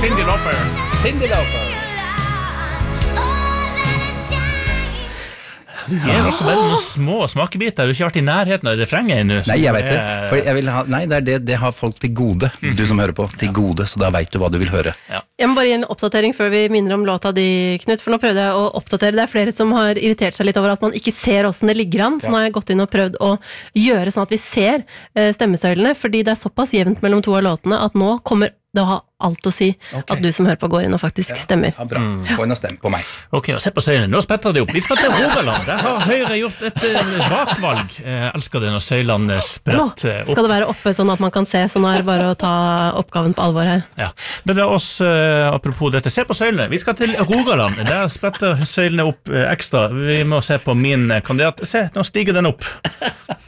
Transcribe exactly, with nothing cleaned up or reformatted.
Cyndi Lauper. Cyndi Lauper. Du gir også bare noen små smakebiter. Du har ikke vært i nærheten av refrenget ennå. Nei, jeg vet det. For jeg vil ha, nei, det er det, det har folk til gode, du som hører på, til gode, så da vet du hva du vil høre. Ja. Jeg må bare gi en oppdatering før vi minner om låta di, Knut, for nå prøvde jeg å oppdatere. Det er flere som har irritert seg litt over at man ikke ser hvordan det ligger an, så nå har jeg gått inn og prøvd å gjøre sånn at vi ser stemmesøylene, fordi det er såpass jevnt mellom to av låtene at nå kommer det å ha alt å si, okay. At du som hører på går inn og faktisk ja, stemmer. Ja, bra. Gå inn og stem på meg. Ok, og se på søylene. Nå spetter det opp. Vi skal til Rogaland. Der har Høyre gjort et uh, bakvalg. Jeg elsker det når søylene spretter opp. Nå skal det være oppe sånn at man kan se, så nå er det bare å ta oppgaven på alvor her. Ja, men det er oss, uh, apropos dette, se på søylene. Vi skal til Rogaland. Der spretter søylene opp uh, ekstra. Vi må se på min kandidat. Se, nå stiger den opp.